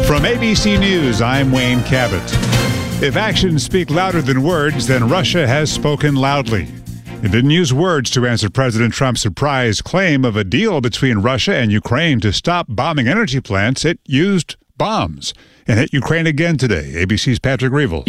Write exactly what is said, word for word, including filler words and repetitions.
From A B C News, I'm Wayne Cabot. If actions speak louder than words, then Russia has spoken loudly. It didn't use words to answer President Trump's surprise claim of a deal between Russia and Ukraine to stop bombing energy plants. It used bombs and hit Ukraine again today. A B C's Patrick Reevell.